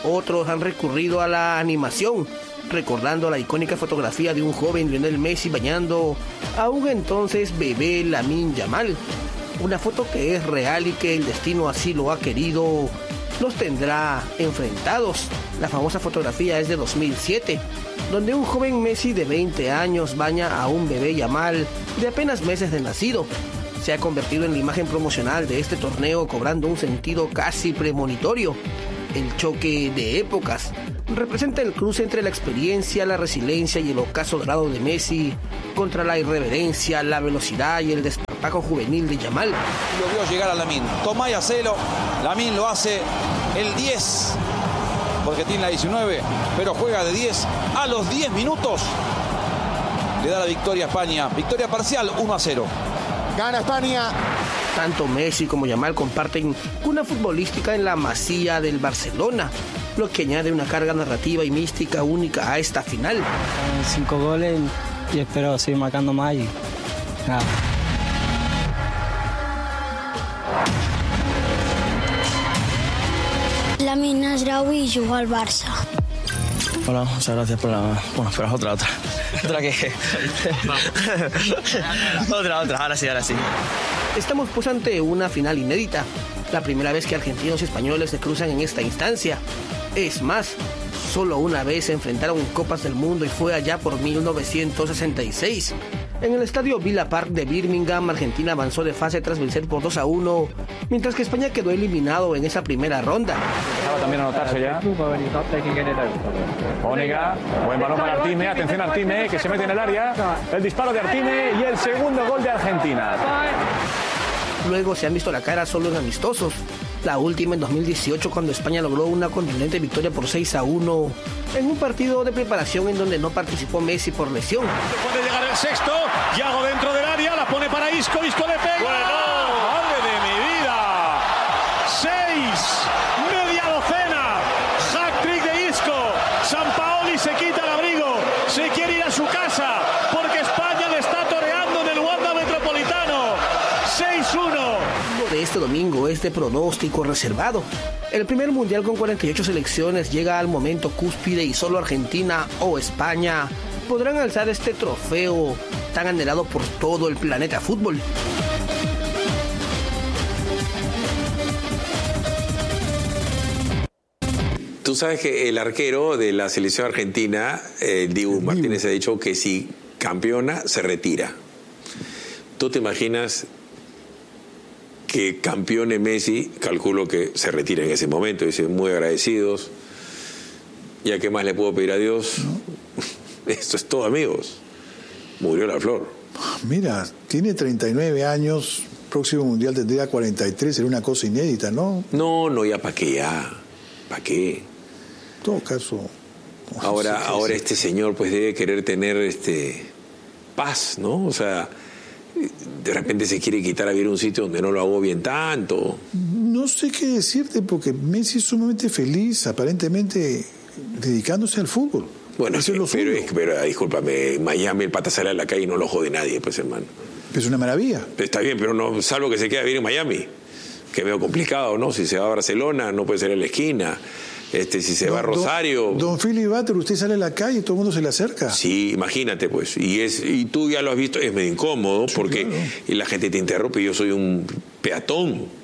Otros han recurrido a la animación, recordando la icónica fotografía de un joven Lionel Messi bañando a un entonces bebé Lamine Yamal. Una foto que es real y que el destino así lo ha querido, los tendrá enfrentados. La famosa fotografía es de 2007, donde un joven Messi de 20 años baña a un bebé Yamal de apenas meses de nacido. Se ha convertido en la imagen promocional de este torneo, cobrando un sentido casi premonitorio. El choque de épocas representa el cruce entre la experiencia, la resiliencia y el ocaso dorado de Messi contra la irreverencia, la velocidad y el desparpajo juvenil de Yamal. Lo vio llegar a Lamine. Tomá y hacelo. Lamine lo hace el 10, porque tiene la 19, pero juega de 10. A los 10 minutos le da la victoria a España. Victoria parcial, 1-0. Gana España. Tanto Messi como Yamal comparten una futbolística en la masía del Barcelona, lo que añade una carga narrativa y mística única a esta final. 5 goles y espero seguir marcando más y nada. Lamine Nasraoui y jugó al Barça. Hola, muchas gracias por la... Bueno, pero otra. Otra que... otra, ahora sí. Estamos pues ante una final inédita, la primera vez que argentinos y españoles se cruzan en esta instancia. Es más, solo una vez se enfrentaron en Copas del Mundo y fue allá por 1966. En el estadio Villa Park de Birmingham, Argentina avanzó de fase tras vencer por 2-1, mientras que España quedó eliminado en esa primera ronda. Empezaba también a notarse ya. Onega, buen balón para Artime, atención a Artime, que se mete en el área. El disparo de Artime y el segundo gol de Argentina. Luego se han visto la cara solo en amistosos. La última en 2018, cuando España logró una contundente victoria por 6-1 en un partido de preparación en donde no participó Messi por lesión. Puede llegar el sexto, Yago dentro del área, la pone para Isco le pega. ¡Bueno! ¡Madre de mi vida! 6, media docena, hat-trick de Isco. Sampaoli se quita el abrigo, se quiere ir a su casa porque España le está toreando en el Wanda Metropolitano. 6-1. De este domingo es de pronóstico reservado. El primer mundial con 48 selecciones llega al momento cúspide y solo Argentina o España podrán alzar este trofeo tan anhelado por todo el planeta fútbol. Tú sabes que el arquero de la selección argentina, Dibu Martínez, ha dicho que si campeona se retira. ¿Tú te imaginas que campeone Messi? Calculo que se retira en ese momento. Dicen, muy agradecidos. ¿Ya qué más le puedo pedir a Dios? No. Esto es todo, amigos. Murió la flor. Mira, tiene 39 años, próximo mundial tendría 43, sería una cosa inédita, ¿no? No, ya para qué, ¿para qué? En todo caso... Ahora este señor pues debe querer tener paz, ¿no? O sea, de repente se quiere quitar a vivir un sitio donde no lo hago bien tanto. No sé qué decirte, porque Messi es sumamente feliz, aparentemente dedicándose al fútbol. Bueno, pero discúlpame, en Miami el pata sale a la calle y no lo jode nadie, pues, hermano. Es una maravilla. Está bien, pero no, salvo que se quede a vivir en Miami, que veo complicado, ¿no? Si se va a Barcelona, no puede ser en la esquina. Si se va a Rosario... Don Philly Butter, usted sale a la calle y todo el mundo se le acerca. Sí, imagínate, pues. Y tú ya lo has visto, es medio incómodo, sí, porque claro. Y la gente te interrumpe, yo soy un peatón.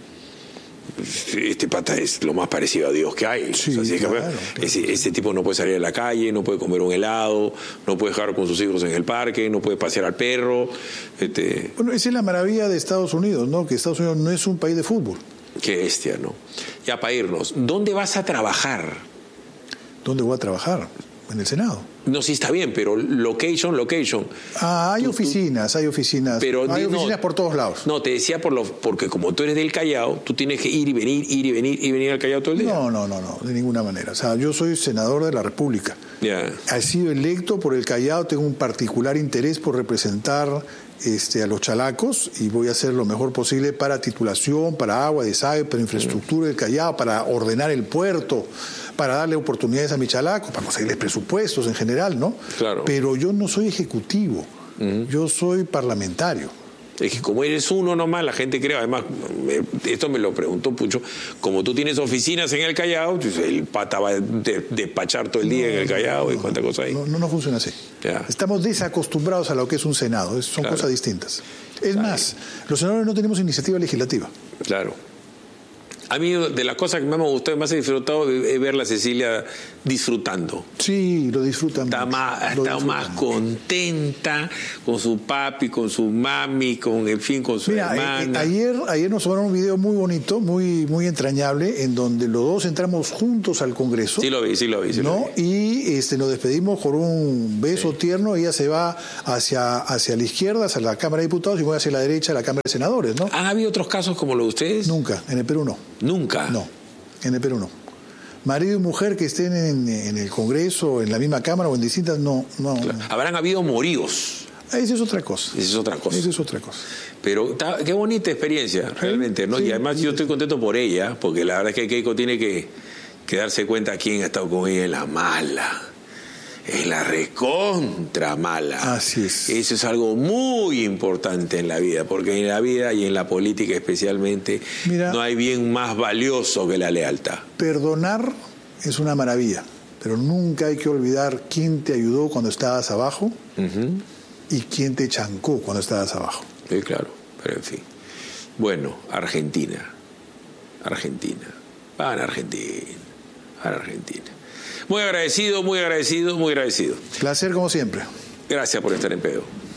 Este pata es lo más parecido a Dios que hay. Sí, o sea, claro. Ese tipo no puede salir a la calle, no puede comer un helado, no puede jugar con sus hijos en el parque, no puede pasear al perro. Bueno, esa es la maravilla de Estados Unidos, ¿no? Que Estados Unidos no es un país de fútbol. Qué bestia, ¿no? Ya para irnos, ¿dónde vas a trabajar? ¿Dónde voy a trabajar? En el Senado. No, sí está bien, pero location. Hay oficinas. Pero hay oficinas por todos lados. No, te decía porque como tú eres del Callao, tú tienes que ir y venir al Callao todo el día. No, de ninguna manera. O sea, yo soy senador de la República. Yeah. He sido electo por el Callao, tengo un particular interés por representar a los chalacos y voy a hacer lo mejor posible para titulación, para agua, desagüe, para infraestructura del Callao, para ordenar el puerto, para darle oportunidades a mis chalacos, para conseguirles presupuestos en general, ¿no? Claro. Pero yo no soy ejecutivo, yo soy parlamentario. Es que como eres uno nomás, la gente cree, además, esto me lo preguntó Pucho, como tú tienes oficinas en el Callao, pues el pata va a despachar todo el día en el Callao y cuánta cosa hay. No funciona así. Ya. Estamos desacostumbrados a lo que es un Senado, son cosas distintas. Es más, los senadores no tenemos iniciativa legislativa. Claro. A mí, de las cosas que más me gustó y más he disfrutado es ver a Cecilia disfrutando. Sí, lo disfrutan. Está más contenta con su papi, con su mami, con su hermana. Ayer nos sobraron un video muy bonito, muy entrañable, en donde los dos entramos juntos al Congreso. Sí lo vi. Y nos despedimos con un beso tierno. Ella se va hacia la izquierda, hacia la Cámara de Diputados, y voy hacia la derecha, a la Cámara de Senadores, ¿no? ¿Han habido otros casos como los de ustedes? Nunca, en el Perú no. ¿Nunca? No, en el Perú no. Marido y mujer que estén en el Congreso, en la misma Cámara o en distintas, no. Claro. Habrán habido moríos. Esa es otra cosa. Pero qué bonita experiencia, realmente, ¿no? Sí, y además yo estoy contento por ella, porque la verdad es que Keiko tiene que darse cuenta quién ha estado con ella en la mala. Es la recontra mala. Así es. Eso es algo muy importante en la vida, porque en la vida y en la política especialmente, no hay bien más valioso que la lealtad. Perdonar es una maravilla, pero nunca hay que olvidar quién te ayudó cuando estabas abajo y quién te chancó cuando estabas abajo. Sí, claro, pero en fin. Bueno, Argentina. Van a Argentina. Muy agradecido. Placer como siempre. Gracias por estar en Pedo.